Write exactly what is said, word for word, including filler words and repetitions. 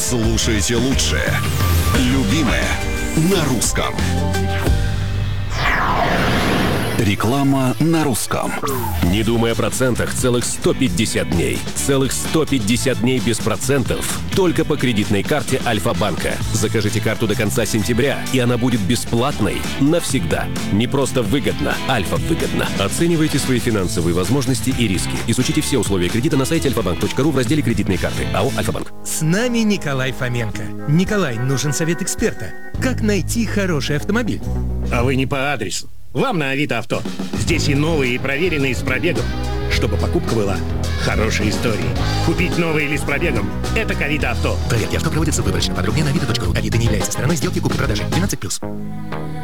Слушайте лучшее. Любимое на русском. Реклама на русском. Не думай о процентах целых сто пятьдесят дней. Целых сто пятьдесят дней без процентов. Только по кредитной карте Альфа-банка. Закажите карту до конца сентября, и она будет бесплатной навсегда. Не просто выгодно, Альфа выгодно. Оценивайте свои финансовые возможности и риски. Изучите все условия кредита на сайте альфа банк точка ру в разделе «Кредитные карты». АО «Альфа-банк». С нами Николай Фоменко. Николай, нужен совет эксперта. Как найти хороший автомобиль? А вы не по адресу. Вам на Авито Авто. Здесь и новые, и проверенные с пробегом. Чтобы покупка была хорошей историей. Купить новый или с пробегом – это к Авито Авто. Проверки авто проводятся выборочно. Подробнее на авито точка ру. Авито не является стороной сделки купли-продажи. двенадцать плюс.